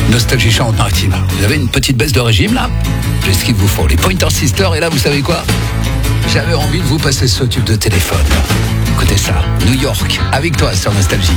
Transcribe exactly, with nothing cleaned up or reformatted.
Nostalgie Charente-Maritime. Vous avez une petite baisse de régime là? J'ai ce qu'il vous faut. Les Pointer Sisters, et là, vous savez quoi? J'avais envie de vous passer ce tube de téléphone. Écoutez ça, New York, avec toi sur Nostalgie.